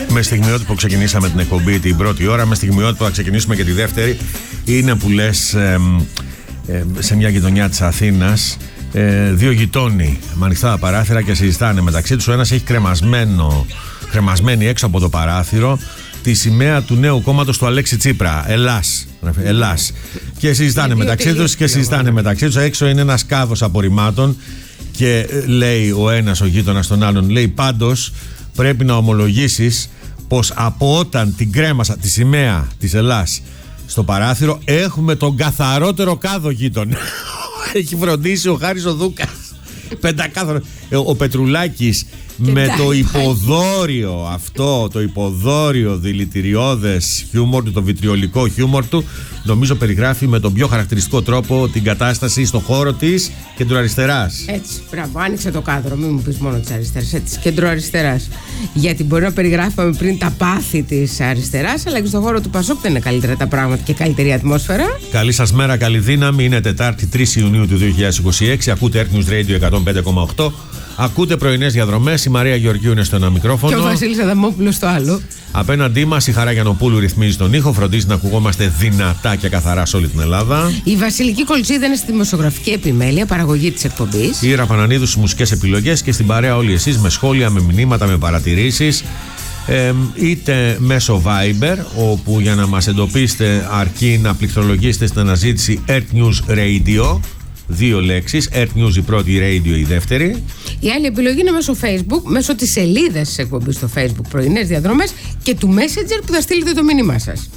Με στιγμιότυπο ξεκινήσαμε την εκπομπή την πρώτη ώρα. Με στιγμιότυπο θα ξεκινήσουμε και τη δεύτερη. Είναι που λες σε μια γειτονιά της Αθήνας, δύο γειτόνοι με ανοιχτά παράθυρα και συζητάνε μεταξύ τους. Ο ένας έχει κρεμασμένη έξω από το παράθυρο τη σημαία του νέου κόμματος του Αλέξη Τσίπρα. Ελλάς. Και συζητάνε μεταξύ τους. Έξω είναι ένας κάδος απορριμμάτων και λέει ο ένας ο γείτονας τον άλλον, λέει, πάντως πρέπει να ομολογήσεις πως από όταν την κρέμασα τη σημαία της Ελλάς στο παράθυρο έχουμε τον καθαρότερο κάδο γείτονα. Έχει φροντίσει ο Χάρης ο Δούκας. Πεντακάθαρο. Ο Πετρουλάκης με το υποδόριο αυτό, το υποδόριο δηλητηριώδες χιούμορ του, το βιτριολικό χιούμορ του, νομίζω περιγράφει με τον πιο χαρακτηριστικό τρόπο την κατάσταση στο χώρο της κεντροαριστεράς. Έτσι, μπράβο, άνοιξε το κάδρο, μην μου πεις μόνο της αριστεράς, της κεντροαριστεράς. Γιατί μπορεί να περιγράφαμε πριν τα πάθη της αριστεράς, αλλά και στον χώρο του Πασόκ δεν είναι καλύτερα τα πράγματα και καλύτερη ατμόσφαιρα. Καλή σας μέρα, καλή δύναμη. Είναι Τετάρτη 3 Ιουνίου του 2026. Ακούτε Earth News Radio 105,8. Ακούτε πρωινές διαδρομές. Η Μαρία Γεωργίου είναι στο ένα μικρόφωνο. Και ο Βασίλης Αδαμόπουλος στο άλλο. Απέναντί μας η Χαρά Γιαννοπούλου ρυθμίζει τον ήχο, φροντίζει να ακουγόμαστε δυνατά και καθαρά σε όλη την Ελλάδα. Η Βασιλική Κολτσίδα είναι στη δημοσιογραφική επιμέλεια, παραγωγή της εκπομπής. Η Ήρα Πανανίδου στις μουσικές επιλογές και στην παρέα όλοι εσείς με σχόλια, με μηνύματα, με παρατηρήσεις. Είτε μέσω Viber, όπου για να μας εντοπίσετε αρκεί να πληκτρολογήσετε στην αναζήτηση Earth News Radio. Δύο λέξεις, Earth News η πρώτη, η Radio η δεύτερη. Η άλλη επιλογή είναι μέσω Facebook, μέσω της σελίδας της εκπομπής στο Facebook πρωινές διαδρομές και του Messenger που θα στείλετε το μήνυμά σας.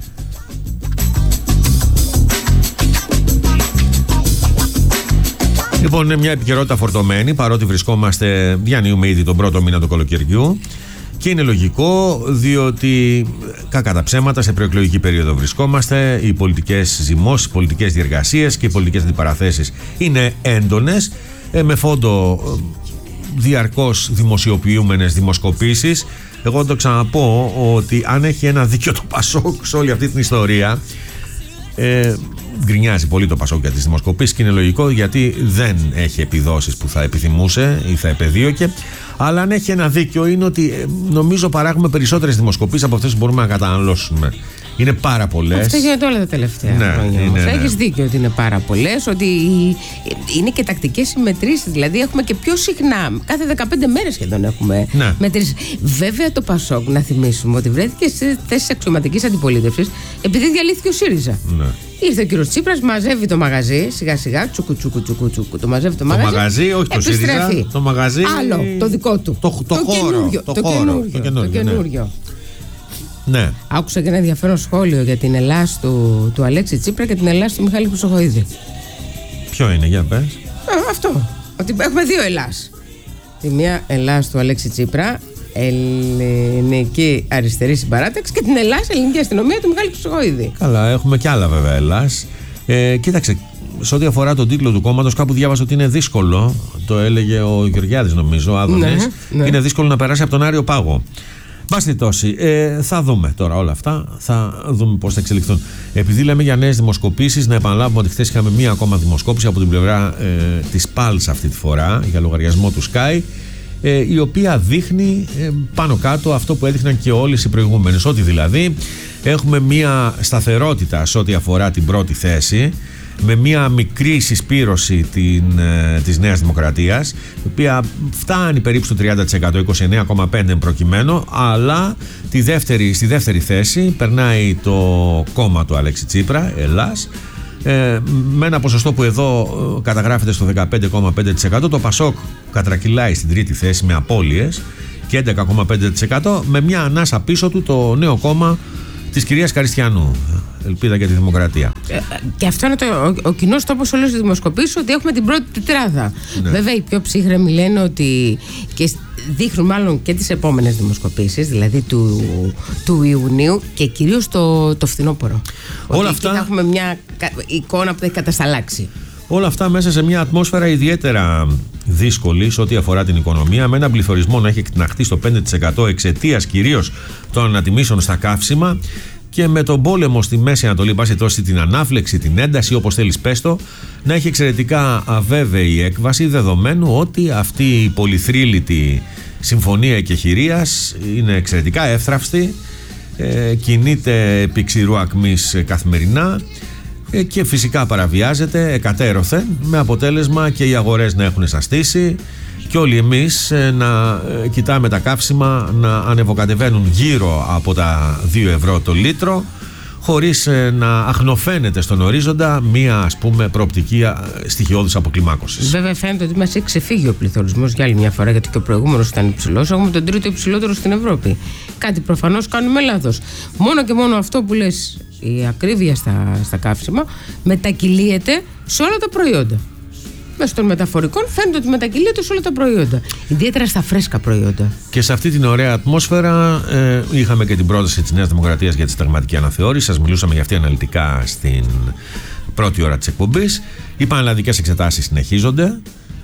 Λοιπόν, είναι μια επικαιρότητα φορτωμένη, παρότι διανύουμε ήδη τον πρώτο μήνα του καλοκαιριού. Και είναι λογικό, διότι κακά τα ψέματα σε προεκλογική περίοδο βρισκόμαστε. Οι πολιτικές ζυμώσεις, οι πολιτικές διεργασίες και οι πολιτικές αντιπαραθέσεις είναι έντονες, με φόντο διαρκώς δημοσιοποιούμενες δημοσκοπήσεις. Εγώ θα το ξαναπώ ότι αν έχει ένα δίκιο το Πασόκ σε όλη αυτή την ιστορία, γκρινιάζει πολύ το Πασόκ για τις δημοσκοπήσεις και είναι λογικό, γιατί δεν έχει επιδόσεις που θα επιθυμούσε ή θα επεδίωκε. Αλλά αν έχει ένα δίκιο, είναι ότι νομίζω παράγουμε περισσότερες δημοσκοπήσεις από αυτές που μπορούμε να καταναλώσουμε. Είναι πάρα πολλές. Αυτό γίνεται όλα τα τελευταία χρόνια. Έχεις δίκιο ότι είναι πάρα πολλές, ότι είναι και τακτικές συμμετρήσεις. Δηλαδή έχουμε και πιο συχνά, κάθε 15 μέρες σχεδόν έχουμε μετρήσεις. Βέβαια το Πασόκ, να θυμίσουμε ότι βρέθηκε σε θέσεις αξιωματικής αντιπολίτευσης επειδή διαλύθηκε ο ΣΥΡΙΖΑ. Ήρθε ο κύριος Τσίπρας, μαζεύει το μαγαζί, σιγά σιγά, τσουκου. Το μαζεύει το μαγαζί. Το μαγαζί, όχι το ΣΥΡΙΖΑ. Το μαγαζί. Άλλο, το δικό του. Το καινούριο. Ναι. Άκουσα και ένα ενδιαφέρον σχόλιο για την Ελλάς του Αλέξη Τσίπρα και την Ελλάς του Μιχάλη Χρυσοχοΐδη. Ποιο είναι, για πες. Αυτό. Ότι έχουμε δύο Ελλάς. Τη μία Ελλάς του Αλέξη Τσίπρα, ελληνική αριστερή συμπαράταξη, και την Ελλάς, ελληνική αστυνομία του Μιχάλη Χρυσοχοΐδη. Καλά, έχουμε κι άλλα βέβαια Ελλάς. Κοίταξε, σε ό,τι αφορά τον τίτλο του κόμματος, κάπου διάβασα ότι είναι δύσκολο. Το έλεγε ο Γεωργιάδης, νομίζω, ο Άδωνης. Ναι. Είναι δύσκολο να περάσει από τον Άριο Πάγο. Πάση τόση, θα δούμε τώρα όλα αυτά, θα δούμε πώς θα εξελιχθούν. Επειδή λέμε για νέες δημοσκοπήσεις, να επαναλάβουμε ότι χθες είχαμε μία ακόμα δημοσκόπηση από την πλευρά της Pulse αυτή τη φορά, για λογαριασμό του Sky, η οποία δείχνει πάνω κάτω αυτό που έδειχναν και όλες οι προηγούμενες. Ότι δηλαδή έχουμε μία σταθερότητα σε ό,τι αφορά την πρώτη θέση, με μια μικρή συσπήρωση της Νέας Δημοκρατίας, η οποία φτάνει περίπου στο 30%, 29,5% προκειμένου, αλλά στη δεύτερη θέση περνάει το κόμμα του Αλέξη Τσίπρα, Ελλάς, με ένα ποσοστό που εδώ καταγράφεται στο 15,5%. Το Πασόκ κατρακυλάει στην τρίτη θέση με απώλειες και 11,5%, με μια ανάσα πίσω του το νέο κόμμα της κυρίας Καριστιανού, Ελπίδα για τη Δημοκρατία. Και αυτό είναι ο κοινός τόπος όλες τις δημοσκοπήσεις, ότι έχουμε την πρώτη τετράδα. Ναι. Βέβαια, οι πιο ψύχρεμοι λένε ότι, και δείχνουν μάλλον και τις επόμενες δημοσκοπήσεις, δηλαδή του Ιουνίου και κυρίως το φθινόπωρο. Όλα αυτά θα έχουμε μια εικόνα που θα έχει κατασταλάξει. Όλα αυτά μέσα σε μια ατμόσφαιρα ιδιαίτερα δύσκολη σε ό,τι αφορά την οικονομία, με έναν πληθωρισμό να έχει εκτιναχθεί στο 5% εξαιτίας κυρίως των ανατιμήσεων στα καύσιμα και με τον πόλεμο στη Μέση Ανατολή, πάση τόση την ανάφλεξη, την ένταση, όπως θέλεις πες το, να έχει εξαιρετικά αβέβαιη έκβαση, δεδομένου ότι αυτή η πολυθρύλητη συμφωνία εκεχηρίας είναι εξαιρετικά εύθραυστη, κινείται επί ξηρού ακμής καθημερινά και φυσικά παραβιάζεται εκατέρωθεν, με αποτέλεσμα και οι αγορές να έχουν σαστήσει και όλοι εμείς να κοιτάμε τα καύσιμα να ανεβοκατεβαίνουν γύρω από τα 2 ευρώ το λίτρο, χωρίς να αχνοφαίνεται στον ορίζοντα μία, ας πούμε, προοπτική στοιχειώδους αποκλιμάκωσης. Βέβαια φαίνεται ότι μας έχει ξεφύγει ο πληθωρισμός για άλλη μια φορά, γιατί και ο προηγούμενος ήταν υψηλός. Έχουμε τον τρίτο υψηλότερο στην Ευρώπη. Κάτι προφανώς κάνουμε λάθος. Μόνο και μόνο αυτό που λες, η ακρίβεια στα καύσιμα μετακυλίεται σε όλα τα προϊόντα. Μέσω των μεταφορικών φαίνεται ότι μετακυλείται σε όλα τα προϊόντα. Ιδιαίτερα στα φρέσκα προϊόντα. Και σε αυτή την ωραία ατμόσφαιρα είχαμε και την πρόταση της Νέας Δημοκρατίας για τη συνταγματική αναθεώρηση. Σας μιλούσαμε για αυτή αναλυτικά στην πρώτη ώρα της εκπομπής. Οι πανελλαδικές εξετάσεις συνεχίζονται.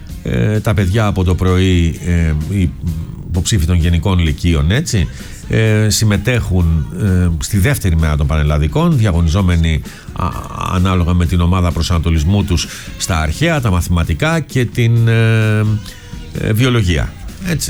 Τα παιδιά από το πρωί, οι υποψήφοι των γενικών λυκείων, έτσι, συμμετέχουν στη δεύτερη μέρα των πανελλαδικών, διαγωνιζόμενοι ανάλογα με την ομάδα προσανατολισμού τους στα αρχαία, τα μαθηματικά και την βιολογία, έτσι.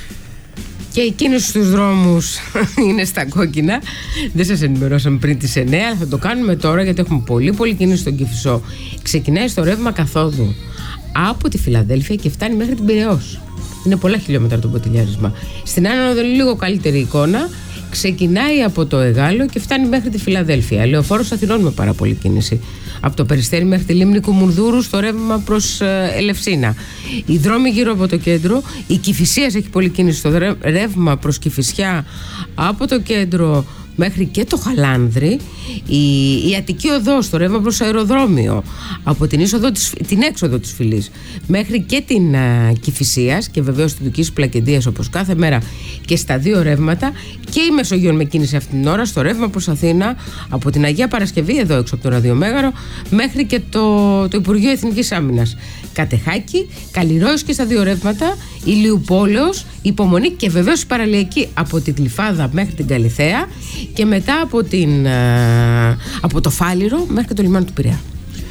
Και η κίνηση στους δρόμους είναι στα κόκκινα. Δεν σας ενημερώσαμε πριν τις 9, αλλά θα το κάνουμε τώρα, γιατί έχουμε πολύ κίνηση στον Κηφισό. Ξεκινάει στο ρεύμα καθόδου από τη Φιλαδέλφια και φτάνει μέχρι την Πειραιώς. Είναι πολλά χιλιόμετρα το ποτηλιάρισμα. Στην Άννο είναι λίγο καλύτερη εικόνα. Ξεκινάει από το Εγάλο και φτάνει μέχρι τη Φιλαδέλφια. Λεωφόρος Αθηνών με πάρα πολύ κίνηση. Από το Περιστέρι μέχρι τη λίμνη Κουμουνδούρου στο ρεύμα προς Ελευσίνα. Οι δρόμοι γύρω από το κέντρο. Η Κηφισίας έχει πολύ κίνηση στο ρεύμα προς Κηφισιά από το κέντρο μέχρι και το Χαλάνδρη. Η Αττική Οδός, το ρεύμα προς αεροδρόμιο, από την έξοδο της Φυλής μέχρι και την Κηφισίας, και βεβαίως την Δουκής Πλακεντίας όπως κάθε μέρα και στα 2 ρεύματα, και η Μεσογείων με κίνηση αυτήν την ώρα στο ρεύμα προς Αθήνα από την Αγία Παρασκευή, εδώ έξω από το Ραδιομέγαρο, μέχρι και το Υπουργείο Εθνικής Άμυνας. Κατεχάκη, Καλλιρόης και στα 2 ρεύματα, Ηλιουπόλεως, Υπομονή και βεβαίως η παραλιακή από την Γλυφάδα μέχρι την Καλιθέα και μετά από το Φάληρο μέχρι και το λιμάνι του Πειραιά.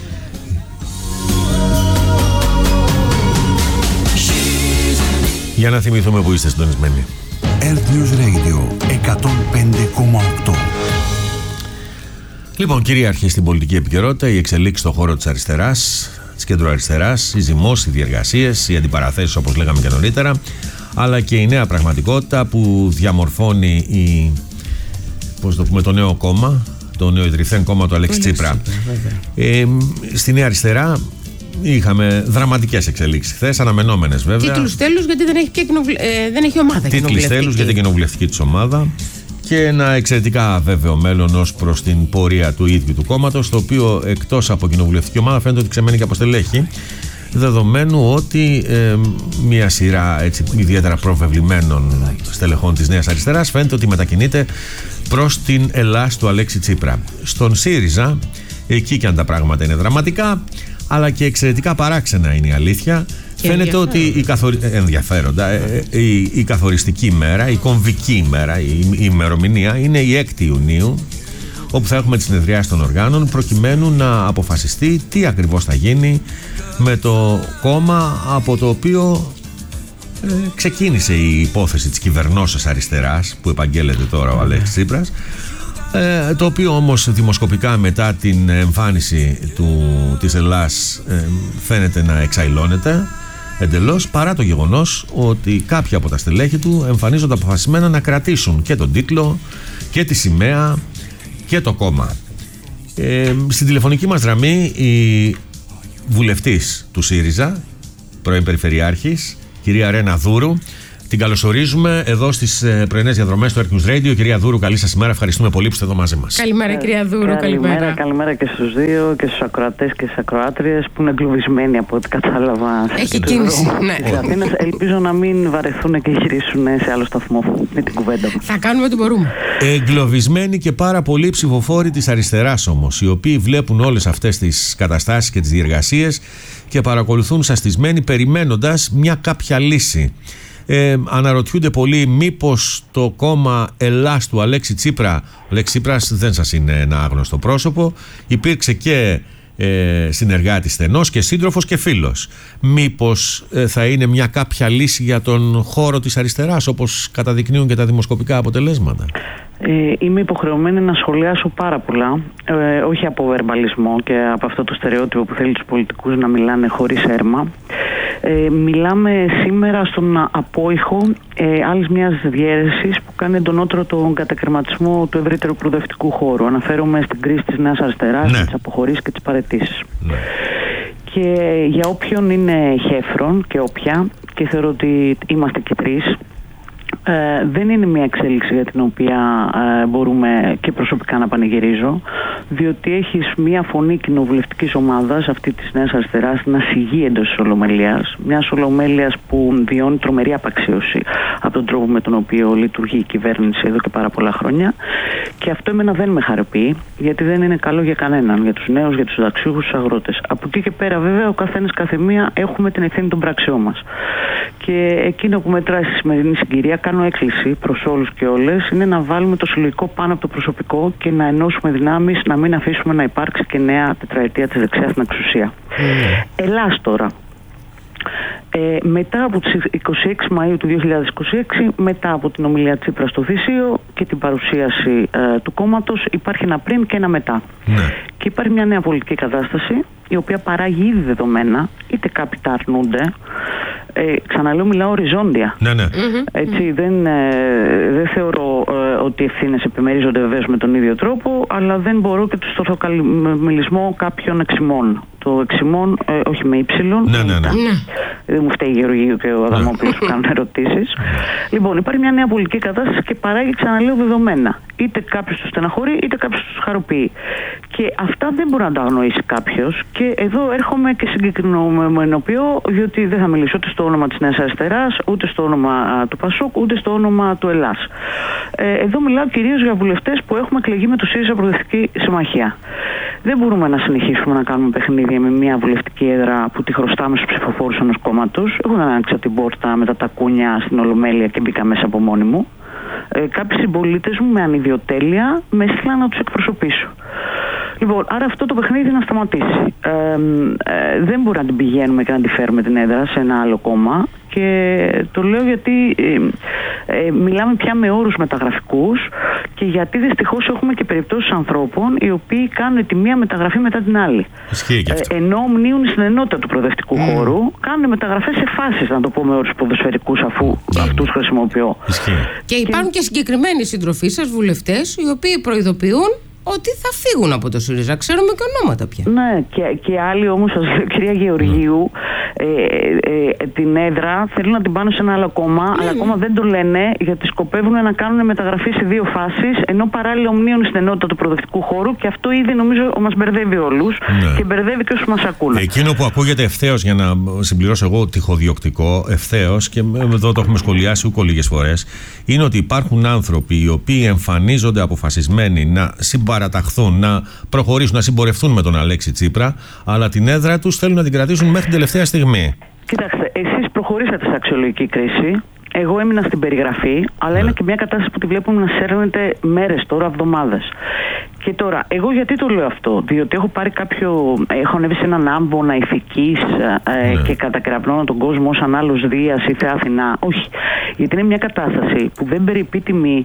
Για να θυμηθούμε που είστε συντονισμένοι. Earth News Radio 105,8. Λοιπόν, κυρίαρχη στην πολιτική επικαιρότητα η εξελίξη στον χώρο της αριστεράς, της κεντροαριστεράς, οι ζυμώσεις, οι διεργασίες, οι αντιπαραθέσεις όπως λέγαμε και νωρίτερα, αλλά και η νέα πραγματικότητα που διαμορφώνει το νέο κόμμα, το νέο ιδρυθέν κόμμα του Αλέξη Τσίπρα. Στη νέα αριστερά είχαμε δραματικές εξελίξεις χθες, αναμενόμενες βέβαια. Τίτλους τέλους γιατί δεν έχει ομάδα. Τίτλους τέλους για την κοινοβουλευτική της ομάδα και ένα εξαιρετικά βέβαιο μέλλον ως προς την πορεία του ίδιου του κόμματος, το οποίο εκτός από κοινοβουλευτική ομάδα φαίνεται ότι ξεμένει και από στελέχη, δεδομένου ότι μια σειρά έτσι, ιδιαίτερα προβεβλημένων στελεχών της Νέας Αριστεράς φαίνεται ότι μετακινείται προς την Ελλάς του Αλέξη Τσίπρα. Στον ΣΥΡΙΖΑ, εκεί και αν τα πράγματα είναι δραματικά, αλλά και εξαιρετικά παράξενα είναι η αλήθεια, και φαίνεται ότι η καθοριστική ημέρα, η κομβική ημέρα, η ημερομηνία είναι η 6η Ιουνίου, όπου θα έχουμε τις συνεδριάσεις των οργάνων προκειμένου να αποφασιστεί τι ακριβώς θα γίνει με το κόμμα από το οποίο ξεκίνησε η υπόθεση της κυβερνώσεως αριστεράς που επαγγέλλεται τώρα ο Αλέξης Τσίπρας, το οποίο όμως δημοσκοπικά μετά την εμφάνιση της Ελλάς φαίνεται να εξαϊλώνεται εντελώς, παρά το γεγονός ότι κάποια από τα στελέχη του εμφανίζονται αποφασισμένα να κρατήσουν και τον τίτλο και τη σημαία και το κόμμα. Στην τηλεφωνική μας γραμμή η βουλευτής του ΣΥΡΙΖΑ, πρώην Περιφερειάρχης, κυρία Ρένα Δούρου. Την καλωσορίζουμε εδώ στις πρωινές διαδρομές του Earth News Radio. Κυρία Δούρου, καλή σας ημέρα. Ευχαριστούμε πολύ που είστε εδώ μαζί μας. Καλημέρα, κυρία Δούρου. Καλημέρα και στους δύο και στους ακροατές και στις ακροάτριες που είναι εγκλωβισμένοι από ό,τι κατάλαβα. Έχει κίνηση. Ναι. Ελπίζω να μην βαρεθούν και γυρίσουν σε άλλο σταθμό με την κουβέντα μας. Θα κάνουμε ό,τι μπορούμε. Εγκλωβισμένοι και πάρα πολλοί ψηφοφόροι της αριστεράς όμως, οι οποίοι βλέπουν όλες αυτές τις καταστάσεις και τις διεργασίες και παρακολουθούν σαστισμένοι περιμένοντας μια κάποια λύση. Αναρωτιούνται πολλοί μήπως το κόμμα Ελλάς του Αλέξη Τσίπρα, ο Αλέξης Τσίπρας δεν σας είναι ένα άγνωστο πρόσωπο, υπήρξε και συνεργάτης στενός και σύντροφος και φίλος. Μήπως θα είναι μια κάποια λύση για τον χώρο της αριστεράς, όπως καταδεικνύουν και τα δημοσκοπικά αποτελέσματα? Είμαι υποχρεωμένη να σχολιάσω πάρα πολλά, όχι από βερμπαλισμό και από αυτό το στερεότυπο που θέλει τους πολιτικούς να μιλάνε χωρίς έρμα. Μιλάμε σήμερα στον απόϊχο άλλης μιας διαίρεσης που κάνει εντονότερο τον κατακαιρματισμό του ευρύτερου προοδευτικού χώρου. Αναφέρομαι στην κρίση της Νέας Αριστεράς, τις αποχωρήσεις και τις παραιτήσεις. Και για όποιον είναι χέφρον και όποια, και θεωρώ ότι είμαστε και τρεις, δεν είναι μια εξέλιξη για την οποία μπορούμε και προσωπικά να πανηγυρίζω, διότι έχεις μια φωνή κοινοβουλευτικής ομάδας, αυτή της Νέας Αριστεράς, να σιγεί εντός της Ολομέλειας, μιας Ολομέλειας που βιώνει τρομερή απαξίωση από τον τρόπο με τον οποίο λειτουργεί η κυβέρνηση εδώ και πάρα πολλά χρόνια, και αυτό εμένα δεν με χαροποιεί, γιατί δεν είναι καλό για κανέναν, για τους νέους, για τους συνταξιούχους, τους αγρότες. Από εκεί και πέρα, βέβαια, ο καθένας καθεμία έχουμε την ευθύνη των πράξεών μας. Και εκείνο που μετράει στη σημερινή συγκυρία, κάνω έκκληση προς όλους και όλες, είναι να βάλουμε το συλλογικό πάνω από το προσωπικό και να ενώσουμε δυνάμεις, να μην αφήσουμε να υπάρξει και νέα τετραετία της δεξιάς στην εξουσία. Ελλάς τώρα. Μετά από τις 26 Μαΐου του 2026, μετά από την ομιλία Τσίπρα στο Θησίο και την παρουσίαση του κόμματος, υπάρχει ένα πριν και ένα μετά. Και υπάρχει μια νέα πολιτική κατάσταση, η οποία παράγει ήδη δεδομένα, είτε κάποιοι τα αρνούνται. Ξαναλέω, μιλάω οριζόντια. Έτσι, δεν θεωρώ ότι οι ευθύνες επιμερίζονται βεβαίως με τον ίδιο τρόπο, αλλά δεν μπορώ και το στορθοκαλμιλισμό κάποιων εξημών. Το εξημών, όχι με ύψιλον. Δεν μου φταίει η Γεωργίου και ο Αδαμόπουλος που κάνουν ερωτήσεις. Λοιπόν, υπάρχει μια νέα πολιτική κατάσταση και παράγει, ξαναλέω, δεδομένα. Είτε κάποιος τους στεναχωρεί, είτε κάποιος τους χαροποιεί. Και αυτά δεν μπορεί να τα αγνοήσει κάποιος. Και εδώ έρχομαι και συγκεκριμενοποιώ, διότι δεν θα μιλήσω ούτε στο όνομα της Νέας Αριστεράς, ούτε στο όνομα του Πασόκ, ούτε στο όνομα του Ελλάς. Εδώ μιλάω κυρίως για βουλευτές που έχουμε εκλεγεί με το ΣΥΡΙΖΑ Προοδευτική Συμμαχία. Δεν μπορούμε να συνεχίσουμε να κάνουμε παιχνίδια με μια βουλευτική έδρα που τη χρωστάμε στους ψηφοφόρους ενός κόμματος. Εγώ δεν άνοιξα την πόρτα με τα τακούνια στην Ολομέλεια και μπήκα μέσα από μόνη μου. Κάποιοι συμπολίτες μου με ανιδιοτέλεια με έστειλαν να τους εκπροσωπήσω. Λοιπόν, άρα αυτό το παιχνίδι να σταματήσει. Δεν μπορεί να την πηγαίνουμε και να τη φέρουμε την έδρα σε ένα άλλο κόμμα. Και το λέω γιατί μιλάμε πια με όρους μεταγραφικούς και γιατί δυστυχώς έχουμε και περιπτώσεις ανθρώπων οι οποίοι κάνουν τη μία μεταγραφή μετά την άλλη. Ενώ μνήουν στην ενότητα του προοδευτικού χώρου, κάνουν μεταγραφές σε φάσεις, να το πω με όρους ποδοσφαιρικούς, αφού αυτούς χρησιμοποιώ. Και υπάρχουν και συγκεκριμένοι συντροφοί σας, βουλευτές, οι οποίοι προειδοποιούν ότι θα φύγουν από το ΣΥΡΙΖΑ. Ξέρουμε και ονόματα πια. Ναι, και άλλοι όμως, σας λέω, κυρία Γεωργίου, την έδρα θέλουν να την πάνε σε ένα άλλο κόμμα, αλλά ακόμα δεν το λένε, γιατί σκοπεύουν να κάνουν μεταγραφή σε δύο φάσεις, ενώ παράλληλα ομνίουν στην ενότητα του προοδευτικού χώρου, και αυτό ήδη νομίζω μας μπερδεύει όλους και μπερδεύει και όσους μας ακούνε. Εκείνο που ακούγεται ευθέως, για να συμπληρώσω εγώ τυχοδιοκτικό, ευθέως, και εδώ το έχουμε σχολιάσει ούκο λίγες φορές, είναι ότι υπάρχουν άνθρωποι οι οποίοι εμφανίζονται αποφασισμένοι να συμπαραταχθούν, να προχωρήσουν, να συμπορευτούν με τον Αλέξη Τσίπρα, αλλά την έδρα τους θέλουν να την κρατήσουν μέχρι την τελευταία στιγμή. Κοιτάξτε, εσείς προχωρήσατε σε αξιολογική κρίση. Εγώ έμεινα στην περιγραφή, αλλά είναι και μια κατάσταση που τη βλέπουμε να σέρνεται μέρες τώρα, εβδομάδες. Και τώρα, εγώ γιατί το λέω αυτό? Διότι έχω πάρει έχω ανέβει σε έναν άμβονα ηθικής και κατακεραυνώνω τον κόσμο ως αν άλλος Δίας ή Θεά Αθηνά. Όχι. Γιατί είναι μια κατάσταση που δεν περιπεί τιμή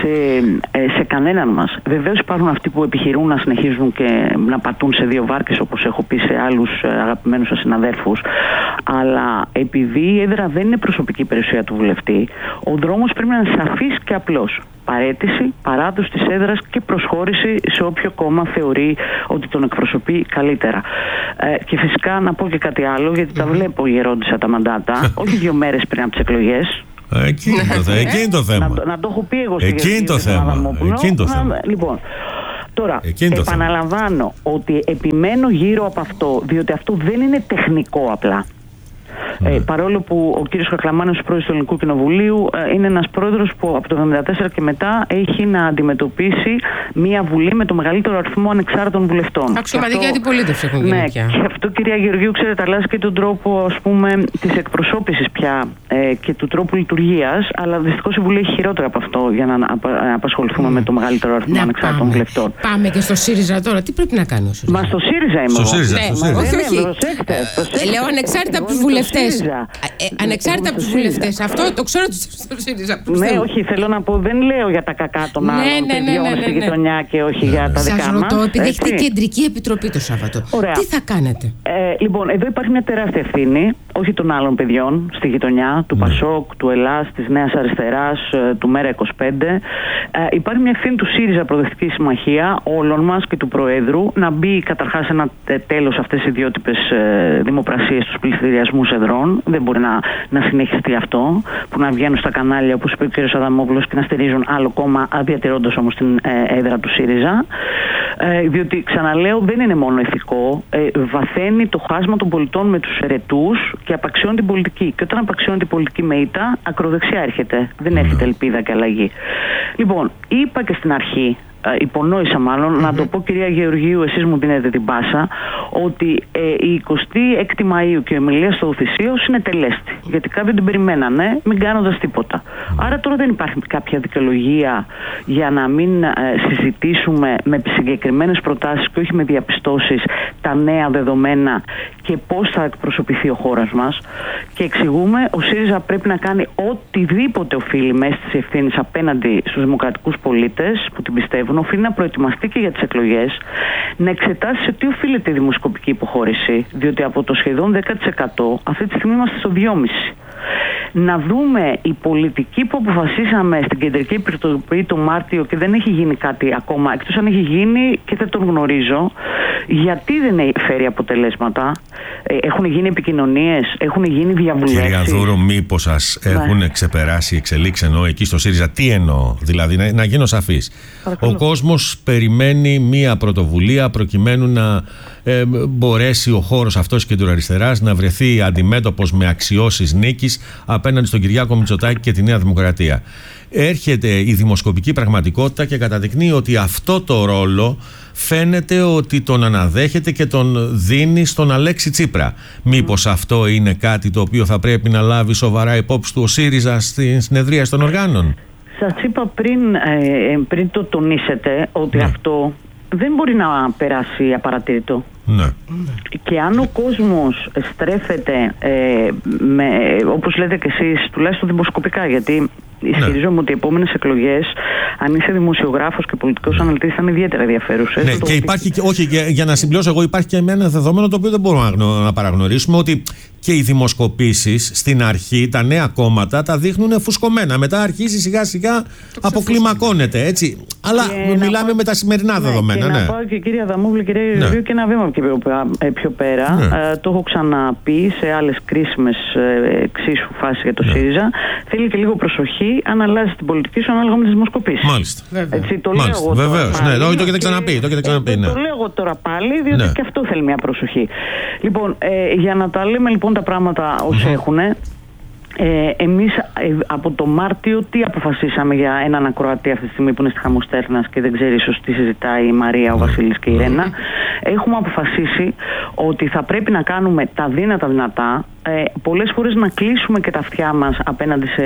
σε κανέναν μας. Βεβαίως υπάρχουν αυτοί που επιχειρούν να συνεχίζουν και να πατούν σε δύο βάρκες, όπως έχω πει σε άλλους αγαπημένους σας συναδέρφους. Αλλά επειδή η έδρα δεν είναι προσωπική περιουσία του βουλευτή, ο δρόμος πρέπει να είναι σαφής και απλός. Παρέτηση, παράδοση της έδρας και προσχώρηση σε όποιο κόμμα θεωρεί ότι τον εκπροσωπεί καλύτερα. Και φυσικά να πω και κάτι άλλο, γιατί τα βλέπω γερόντισα τα μαντάτα, όχι 2 μέρες πριν από τις εκλογές. Εκεί είναι το θέμα. Να το έχω πει εγώ Εκεί είναι το θέμα. Λοιπόν, τώρα, επαναλαμβάνω ότι επιμένω γύρω από αυτό, διότι αυτό δεν είναι τεχνικό απλά. Παρόλο που ο κύριος Κακλαμάνος, πρόεδρος του Ελληνικού Κοινοβουλίου, είναι ένας πρόεδρος που από το 1974 και μετά έχει να αντιμετωπίσει μια βουλή με το μεγαλύτερο αριθμό ανεξάρτητων βουλευτών. Αξιωματική αντιπολίτευση έχουν γίνει πια. Και αυτό, κυρία Γεωργίου, ξέρετε, αλλάζει και τον τρόπο, ας πούμε, της εκπροσώπησης πια και του τρόπου λειτουργίας. Αλλά δυστυχώς η Βουλή έχει χειρότερα από αυτό για να απασχοληθούμε με το μεγαλύτερο αριθμό ανεξάρτητων βουλευτών. Πάμε και στο ΣΥΡΙΖΑ τώρα. Τι πρέπει να κάνει ο ΣΥΡΙΖΑ? Μα στο ΣΥΡΙΖΑ είμαι. Στο ΣΥΡΙΖΑ. Όχι. Λέω ανεξάρτητα από τους βουλευτές. Ανεξάρτητα από τους βουλευτές. Αυτό το ξέρω στο ΣΥΡΙΖΑ. Ναι, όχι, θέλω να πω, δεν λέω για τα κακά των άλλων παιδιών στη γειτονιά και όχι για τα δικά μας. Σας ρωτώ, επειδή έχετε κεντρική επιτροπή το Σάββατο, τι θα κάνετε? Λοιπόν, εδώ υπάρχει μια τεράστια ευθύνη, όχι των άλλων παιδιών στη γειτονιά, του Πασόκ, του Ελλάς, της Νέας Αριστεράς, του Μέρα 25. Υπάρχει μια ευθύνη του ΣΥΡΙΖΑ Προοδευτική Συμμαχία, όλων μας και του Προέδρου, να μπει καταρχάς ένα τέλος σε αυτές οι ιδιότυπες δημοπρασίες, τους πληστηριασμούς εδρών. Δεν μπορεί να συνεχιστεί αυτό, που να βγαίνουν στα κανάλια, όπως είπε ο κ. Αδαμόπουλος, και να στηρίζουν άλλο κόμμα, διατηρώντας όμως την έδρα του ΣΥΡΙΖΑ. Διότι, ξαναλέω, δεν είναι μόνο ηθικό. Βαθαίνει το χάσμα των πολιτών με τους ερετούς και απαξιώνει την πολιτική. Και όταν απαξιώνει την πολιτική με ήττα, ακροδεξιά έρχεται. Δεν έρχεται ελπίδα και αλλαγή. Λοιπόν, είπα και στην αρχή, υπονόησα μάλλον, να το πω, κυρία Γεωργίου, εσείς μου δίνετε την πάσα, ότι η 26η Μαΐου και η ομιλία στο Ουθυσίος είναι τελέστη. Γιατί κάποιοι την περιμένανε, μην κάνοντας τίποτα. Άρα τώρα δεν υπάρχει κάποια δικαιολογία για να μην συζητήσουμε με συγκεκριμένες προτάσεις και όχι με διαπιστώσεις τα νέα δεδομένα και πώς θα εκπροσωπηθεί ο χώρας μας. Και εξηγούμε, ο ΣΥΡΙΖΑ πρέπει να κάνει οτιδήποτε οφείλει μέσα στις ευθύνες απέναντι στους δημοκρατικούς πολίτες που την πιστεύουν. Οφείλει να προετοιμαστεί και για τις εκλογές, να εξετάσει σε τι οφείλεται η δημοσκοπική υποχώρηση, διότι από το σχεδόν 10% αυτή τη στιγμή είμαστε στο 2,5%. Να δούμε οι πολιτικοί που αποφασίσαμε στην Κεντρική Επιτροπή το Μάρτιο και δεν έχει γίνει κάτι ακόμα, εκτός αν έχει γίνει και δεν τον γνωρίζω, γιατί δεν έχει φέρει αποτελέσματα? Έχουν γίνει επικοινωνίες, έχουν γίνει διαβουλεύσεις? Κυρία Δούρο, μήπως σας έχουν ξεπεράσει οι εξελίξεις? Εννοώ εκεί στο ΣΥΡΙΖΑ. Τι εννοώ? Δηλαδή, να γίνω σαφής. Ο κόσμος περιμένει μία πρωτοβουλία προκειμένου να μπορέσει ο χώρος αυτός κεντροαριστεράς να βρεθεί αντιμέτωπος με αξιώσεις νίκης απέναντι στον Κυριάκο Μητσοτάκη και τη Νέα Δημοκρατία. Έρχεται η δημοσκοπική πραγματικότητα και καταδεικνύει ότι αυτό το ρόλο φαίνεται ότι τον αναδέχεται και τον δίνει στον Αλέξη Τσίπρα. Μήπως αυτό είναι κάτι το οποίο θα πρέπει να λάβει σοβαρά υπόψη του ο ΣΥΡΙΖΑ στην συνεδρίαση των οργάνων? Σας είπα πριν το τονίσετε ότι αυτό δεν μπορεί να περάσει απαρατήρητο. Ναι. Και αν ο κόσμος στρέφεται όπως λέτε και εσείς, τουλάχιστον δημοσκοπικά, γιατί ισχυρίζομαι ότι οι επόμενες εκλογές, αν είσαι δημοσιογράφος και πολιτικός αναλυτής, θα είναι ιδιαίτερα ενδιαφέρουσες. Ναι, και υπάρχει και, όχι, για να συμπληρώσω εγώ, υπάρχει και ένα δεδομένο το οποίο δεν μπορούμε να παραγνωρίσουμε, ότι και οι δημοσκοπήσεις στην αρχή, τα νέα κόμματα τα δείχνουν φουσκωμένα. Μετά αρχίζει σιγά σιγά αποκλιμακώνεται, έτσι. Αλλά μιλάμε με τα σημερινά δεδομένα. Και να πάω και κυρία Αδαμόπουλου, κυρία Γεωργίου, και ένα βήμα πιο πέρα. Το έχω ξαναπεί σε άλλες κρίσιμες εξίσου φάσεις για το ΣΥΡΙΖΑ. Θέλει και λίγο προσοχή αν αλλάζει την πολιτική σου ανάλογα με τις δημοσκοπήσεις. Μάλιστα. Έτσι, το λέω εγώ. Βεβαίως. Ναι, το έχετε ξαναπεί. Το λέω εγώ τώρα πάλι, διότι και αυτό θέλει μια προσοχή. Λοιπόν, για να τα λέμε λοιπόν τα πράγματα ως έχουν. Εμείς από το Μάρτιο τι αποφασίσαμε για έναν ακροατή αυτή τη στιγμή που είναι στη Χαμοστέρνας και δεν ξέρει ίσως τι συζητάει η Μαρία, ο Βασίλης και η Ρένα? Έχουμε αποφασίσει ότι θα πρέπει να κάνουμε τα δύνατα δυνατά, πολλές φορές να κλείσουμε και τα αυτιά μας απέναντι σε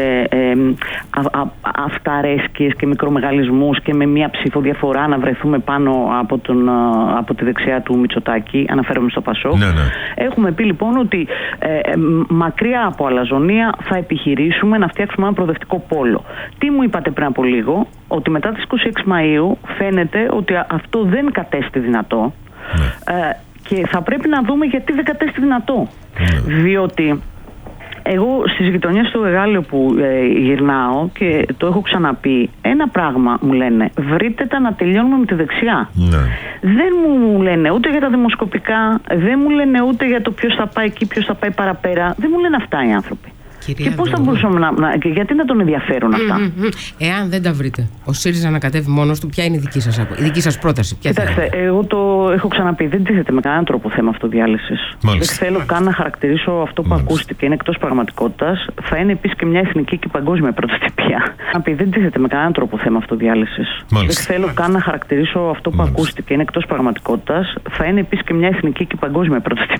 αυταρέσκειες και μικρομεγαλισμούς και με μία ψήφο διαφορά να βρεθούμε πάνω από τη δεξιά του Μητσοτάκη, αναφέρομαι στο Πασόκ. Έχουμε πει λοιπόν ότι μακριά από αλαζονία θα επιχειρήσουμε να φτιάξουμε ένα προοδευτικό πόλο. Τι μου είπατε πριν από λίγο? Ότι μετά τις 26 Μαΐου φαίνεται ότι αυτό δεν κατέστη δυνατό. Και θα πρέπει να δούμε γιατί δεν κατέστη δυνατό. Διότι εγώ στις γειτονιές του Εγάλειο που γυρνάω και το έχω ξαναπεί, ένα πράγμα μου λένε: βρείτε τα να τελειώνουμε με τη δεξιά. Δεν μου λένε ούτε για τα δημοσκοπικά, δεν μου λένε ούτε για το ποιος θα πάει εκεί, ποιος θα πάει παραπέρα. Δεν μου λένε αυτά οι άνθρωποι. Και πώς θα μπορούσαμε και γιατί να τον ενδιαφέρουν αυτά. Εάν δεν τα βρείτε, ο ΣΥΡΙΖΑ να κατέβει μόνος του, ποια είναι η δική σας πρόταση? Κοιτάξτε, εγώ το έχω ξαναπεί, δεν τίθεται με κανέναν τρόπο θέμα αυτοδιάλυσης. Δεν θέλω καν να χαρακτηρίσω αυτό που ακούστηκε. Είναι εκτός πραγματικότητας. Θα είναι επίσης και μια εθνική και παγκόσμια πρωτοτυπία. Δεν τίθεται με κανέναν τρόπο θέμα αυτοδιάλυσης. Δεν θέλω καν να χαρακτηρίσω αυτό που ακούστηκε. Είναι εκτός πραγματικότητας. Θα είναι επίσης και μια εθνική και παγκόσμια πρωτοτυπία.